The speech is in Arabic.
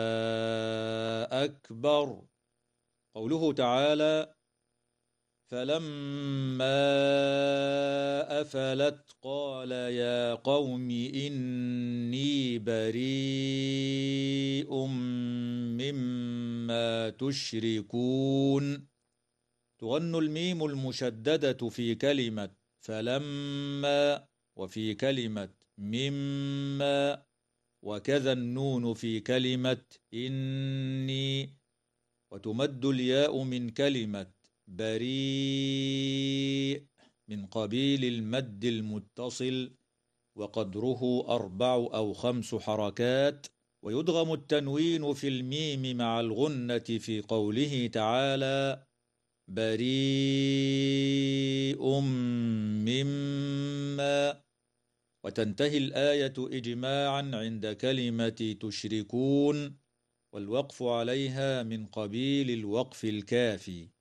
أكبر. قوله تعالى: فلما أفلت قال يا قوم إني بريء مما تشركون. تغن الميم المشددة في كلمة فلما وفي كلمة مما، وكذا النون في كلمة إني، وتمد الياء من كلمة بريء من قبيل المد المتصل، وقدره 4 أو 5 حركات. ويدغم التنوين في الميم مع الغنة في قوله تعالى: بريء مما. وتنتهي الآية إجماعا عند كلمة تشركون، والوقف عليها من قبيل الوقف الكافي.